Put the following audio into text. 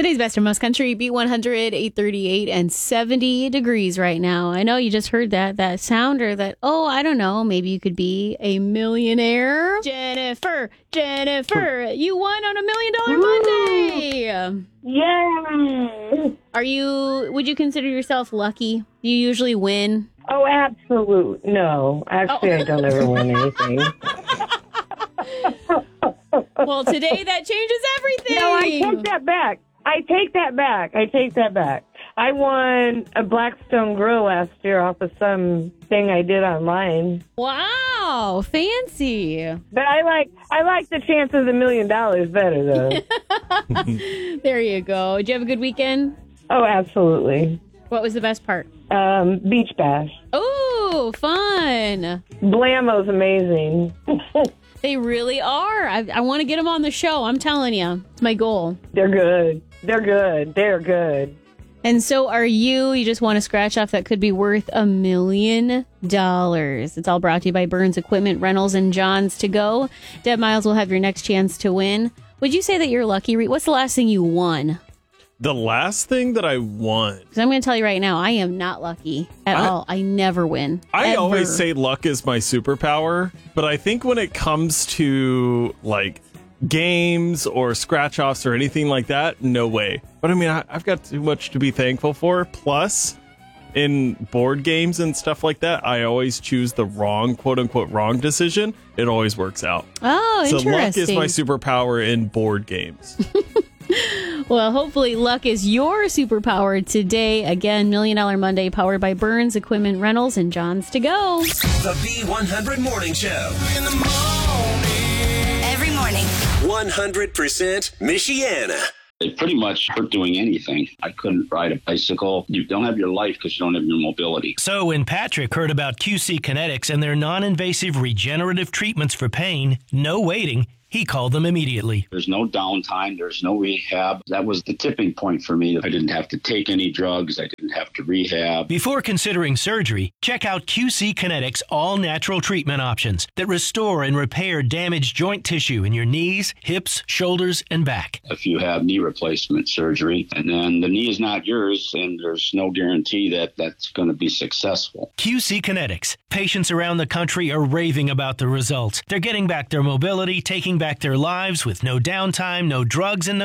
Today's best and most country, beat 100, 838 and 70 degrees right now. I know you just heard that sound or that, I don't know, maybe you could be a millionaire. Jennifer, you won on $1 Million Monday. Yeah. Would you consider yourself lucky? Do you usually win? Oh, absolute. No, actually, I don't ever win anything. Well, today that changes everything. No, I take that back. I take that back. I won a Blackstone grill last year off of some thing I did online. Wow, fancy. But I like the chance of $1 million better, though. There you go. Did you have a good weekend? Oh, absolutely. What was the best part? Beach bash. Oh, fun. Blamo's amazing. They really are. I want to get them on the show. I'm telling you. It's my goal. They're good. They're good. And so are you. You just want to scratch off that could be worth $1 million. It's all brought to you by Burns Equipment Rentals and John's To Go. Deb Miles will have your next chance to win. Would you say that you're lucky? What's the last thing you won? The last thing that I won. Because I'm going to tell you right now, I am not lucky at all. I never win. I ever. always say luck is my superpower, but I think when it comes to like games or scratch offs or anything like that, no way. But I mean, I've got too much to be thankful for. Plus, in board games and stuff like that, I always choose the wrong, quote unquote, wrong decision. It always works out. Oh, so interesting. luck is my superpower in board games. Well, hopefully luck is your superpower today. Again, $1 Million Monday powered by Burns Equipment Rentals and John's To Go. The B100 Morning Show. In the morning. Every morning. 100% Michiana. It pretty much hurt doing anything. I couldn't ride a bicycle. You don't have your life because you don't have your mobility. So when Patrick heard about QC Kinetics and their non-invasive regenerative treatments for pain, no waiting, he called them immediately. There's no downtime. There's no rehab. That was the tipping point for me. I didn't have to take any drugs. I didn't have to rehab. Before considering surgery, check out QC Kinetics all-natural treatment options that restore and repair damaged joint tissue in your knees, hips, shoulders, and back. If you have knee replacement surgery, and then the knee is not yours, and there's no guarantee that that's going to be successful. QC Kinetics. Patients around the country are raving about the results. They're getting back their mobility, taking back their lives with no downtime, no drugs, and no